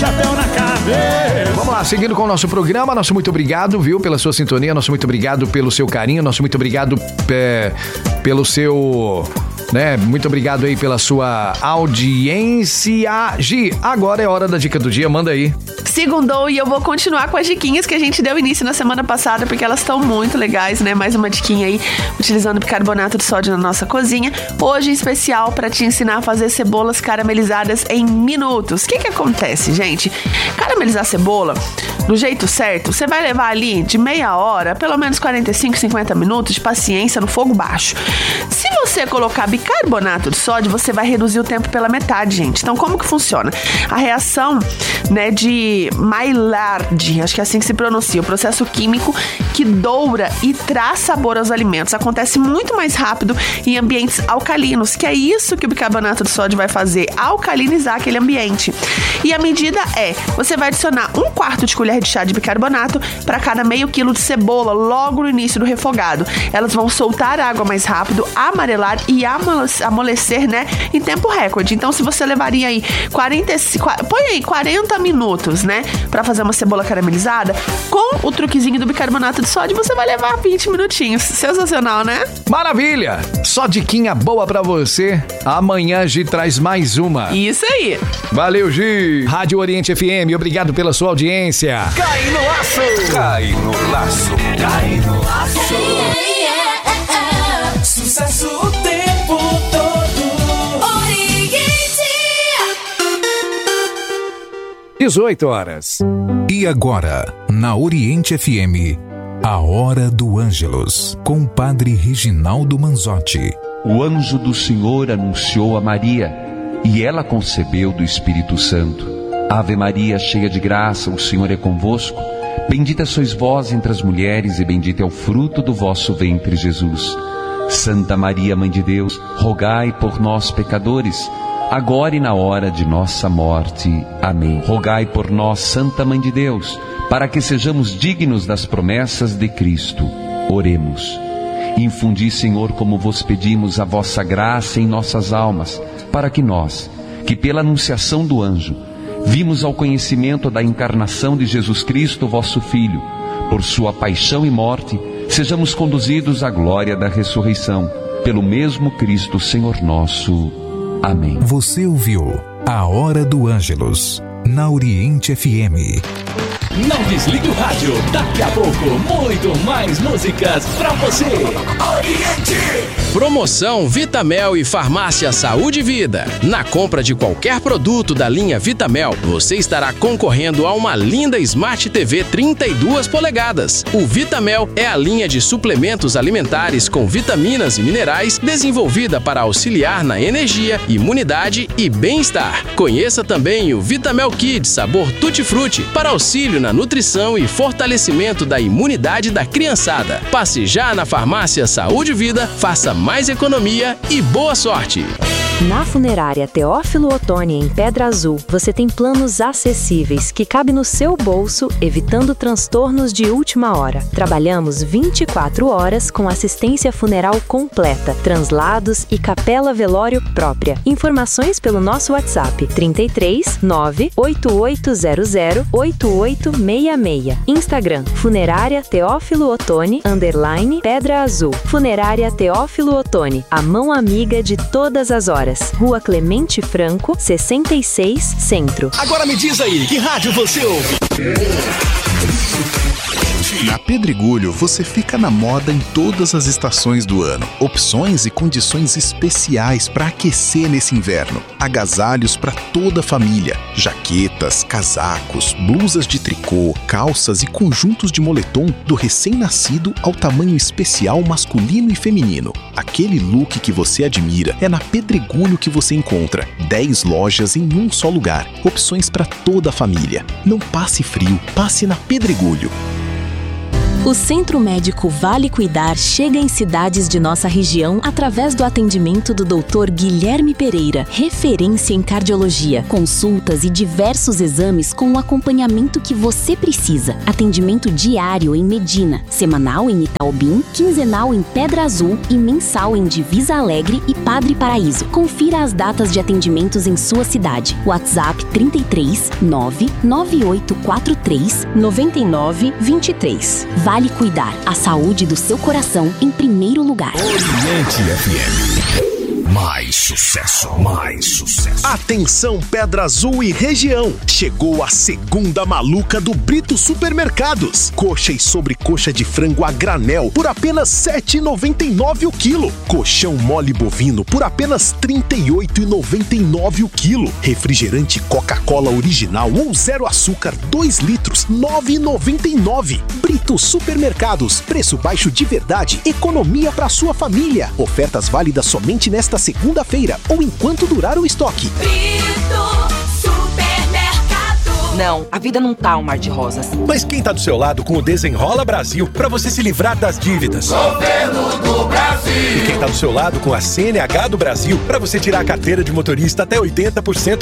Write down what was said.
chapéu na cabeça. Vamos lá, seguindo com o nosso programa, nosso muito obrigado, viu, pela sua sintonia, nosso muito obrigado pelo seu carinho, nosso muito obrigado pelo seu... Muito obrigado aí pela sua audiência. Gi, agora é hora da dica do dia, manda aí. Segundou e eu vou continuar com as diquinhas que a gente deu início na semana passada, porque elas estão muito legais, né? Mais uma diquinha aí, utilizando bicarbonato de sódio na nossa cozinha. Hoje em especial para te ensinar a fazer cebolas caramelizadas em minutos. O que acontece, gente? Caramelizar cebola do jeito certo, você vai levar ali de meia hora, pelo menos 45, 50 minutos de paciência no fogo baixo. Se você colocar bicarbonato de sódio, você vai reduzir o tempo pela metade, gente. Então, como que funciona? A reação, de Maillard, acho que é assim que se pronuncia, o processo químico que doura e traz sabor aos alimentos. Acontece muito mais rápido em ambientes alcalinos, que é isso que o bicarbonato de sódio vai fazer, alcalinizar aquele ambiente. E a medida você vai adicionar 1/4 de colher de chá de bicarbonato para cada meio quilo de cebola logo no início do refogado. Elas vão soltar água mais rápido, amarelar e amolecer, em tempo recorde. Então, se você levaria aí 40 minutos, para fazer uma cebola caramelizada, com o truquezinho do bicarbonato de sódio, você vai levar 20 minutinhos. Sensacional, né? Maravilha! Só diquinha boa pra você. Amanhã a Gi traz mais uma. Isso aí. Valeu, Gi. Rádio Oriente FM, obrigado pela sua audiência. Cai no laço. Cai no laço. Cai no laço. Sucesso o tempo todo. Oriente. 18 horas. E agora, na Oriente FM, a Hora do Ângelus, com o Padre Reginaldo Manzotti. O anjo do Senhor anunciou a Maria, e ela concebeu do Espírito Santo. Ave Maria, cheia de graça, o Senhor é convosco. Bendita sois vós entre as mulheres, e bendito é o fruto do vosso ventre, Jesus. Santa Maria, Mãe de Deus, rogai por nós, pecadores, agora e na hora de nossa morte. Amém. Rogai por nós, Santa Mãe de Deus, para que sejamos dignos das promessas de Cristo. Oremos. Infundi, Senhor, como vos pedimos, a vossa graça em nossas almas, para que nós, que pela anunciação do anjo, vimos ao conhecimento da encarnação de Jesus Cristo, vosso Filho, por sua paixão e morte, sejamos conduzidos à glória da ressurreição, pelo mesmo Cristo, Senhor nosso. Amém. Você ouviu a Hora do Ângelus, na Oriente FM. Não desligue o rádio, daqui a pouco, muito mais músicas pra você. Oriente! Promoção Vitamel e Farmácia Saúde e Vida. Na compra de qualquer produto da linha Vitamel, você estará concorrendo a uma linda Smart TV 32 polegadas. O Vitamel é a linha de suplementos alimentares com vitaminas e minerais desenvolvida para auxiliar na energia, imunidade e bem-estar. Conheça também o Vitamel Kids sabor Tutti Frutti para auxílio na nutrição e fortalecimento da imunidade da criançada. Passe já na Farmácia Saúde e Vida, faça mais economia e boa sorte! Na Funerária Teófilo Otoni, em Pedra Azul, você tem planos acessíveis que cabem no seu bolso, evitando transtornos de última hora. Trabalhamos 24 horas com assistência funeral completa, translados e capela velório própria. Informações pelo nosso WhatsApp 33 98800 8866. Instagram Funerária Teófilo Otoni _ Pedra Azul. Funerária Teófilo Otoni, a mão amiga de todas as horas. Rua Clemente Franco, 66, Centro. Agora me diz aí, que rádio você ouve? Na Pedregulho, você fica na moda em todas as estações do ano. Opções e condições especiais para aquecer nesse inverno. Agasalhos para toda a família. Jaquetas, casacos, blusas de tricô, calças e conjuntos de moletom do recém-nascido ao tamanho especial masculino e feminino. Aquele look que você admira é na Pedregulho que você encontra. 10 lojas em um só lugar. Opções para toda a família. Não passe frio, passe na Pedregulho. O Centro Médico Vale Cuidar chega em cidades de nossa região através do atendimento do Dr. Guilherme Pereira, referência em cardiologia, consultas e diversos exames com o acompanhamento que você precisa. Atendimento diário em Medina, semanal em Itaobim, quinzenal em Pedra Azul e mensal em Divisa Alegre e Padre Paraíso. Confira as datas de atendimentos em sua cidade. WhatsApp 33 99843 9923. Vale Cuidar, a saúde do seu coração em primeiro lugar. Oriente FM. Mais sucesso, mais sucesso. Atenção Pedra Azul e região. Chegou a segunda maluca do Brito Supermercados. Coxa e sobrecoxa de frango a granel por apenas R$ 7,99 o quilo. Colchão mole bovino por apenas R$ 38,99 o quilo. Refrigerante Coca-Cola original ou zero açúcar 2 litros R$ 9,99. Brito Supermercados. Preço baixo de verdade. Economia para sua família. Ofertas válidas somente nesta segunda-feira ou enquanto durar o estoque. Não, a vida não tá um mar de rosas. Mas quem tá do seu lado com o Desenrola Brasil pra você se livrar das dívidas? Governo do Brasil! E quem tá do seu lado com a CNH do Brasil pra você tirar a carteira de motorista até 80%